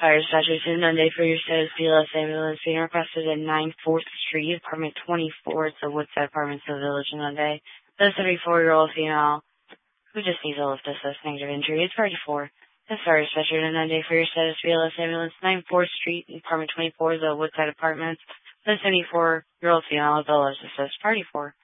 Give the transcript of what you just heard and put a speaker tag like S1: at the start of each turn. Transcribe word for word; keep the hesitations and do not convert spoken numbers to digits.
S1: Fire dispatcher to Monday for your status B L S ambulance being requested at nine fourth Street, apartment twenty-four. It's the Woodside Apartments of the Village in Monday. The seventy-four-year-old female who just needs a lift assist negative injury is party four. The fire dispatcher to Monday for your status B L S ambulance nine fourth Street, apartment twenty-four, the Woodside Apartments. The seventy-four-year-old female with a lift assist party four.